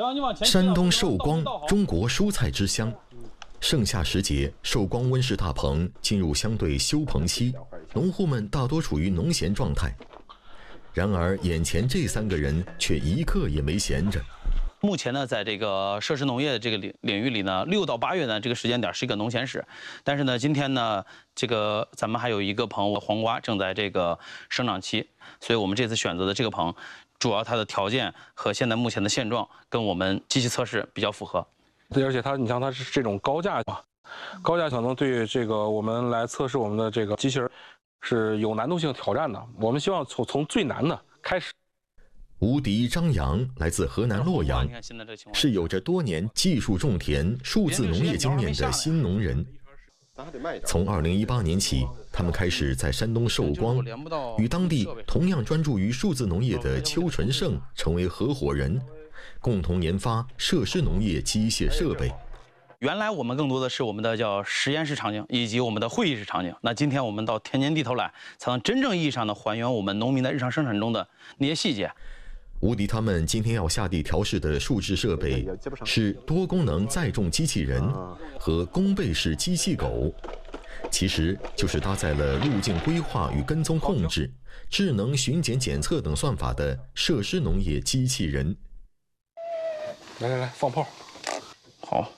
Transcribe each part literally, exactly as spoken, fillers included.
山东寿光，中国蔬菜之乡。盛夏时节，寿光温室大棚进入相对休棚期，农户们大多处于农闲状态。然而，眼前这三个人却一刻也没闲着。 目前呢，在这个设施农业这个领领域里呢，六到八月呢这个时间点是一个农闲时，但是呢，今天呢，这个咱们还有一个棚黄瓜正在这个生长期，所以我们这次选择的这个棚，主要它的条件和现在目前的现状跟我们机器测试比较符合。 对，而且它，你像它是这种高架嘛，高架可能对这个我们来测试我们的这个机器人是有难度性挑战的。我们希望从从最难的开始。 吴迪、张扬来自河南洛阳，是有着多年技术种田、数字农业经验的新农人。从二零一八年起，他们开始在山东寿光与当地同样专注于数字农业的邱纯胜成为合伙人，共同研发设施农业机械设备。 原来我们更多的是我们的叫实验室场景以及我们的会议室场景。那今天我们到田间地头来，才能真正意义上的还原我们农民的日常生产中的那些细节。 吴迪他们今天要下地调试的数字设备是多功能载重机器人和弓背式机器狗，其实就是搭载了路径规划与跟踪控制、智能巡检检测等算法的设施农业机器人。 来来来，放炮！ 好，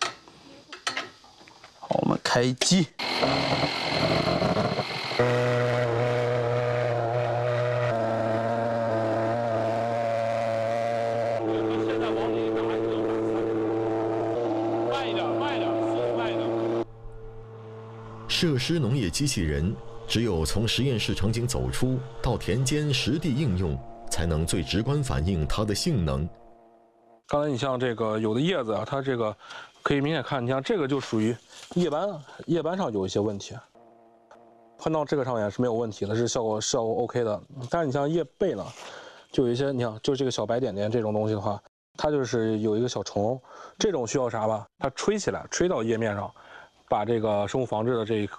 好，我们开机。 设施农业机器人只有从实验室场景走出，到田间实地应用，才能最直观反映它的性能。 刚才你像这个有的叶子啊，它这个可以明显看，你像这个就属于叶斑，叶斑上有一些问题。换到这个上面是没有问题的，是效果效果 OK 的。但是你像叶背呢，就有一些，你看，就这个小白点点这种东西的话，它就是有一个小虫，这种需要啥吧？它吹起来，吹到叶面上。把这个生物防治的这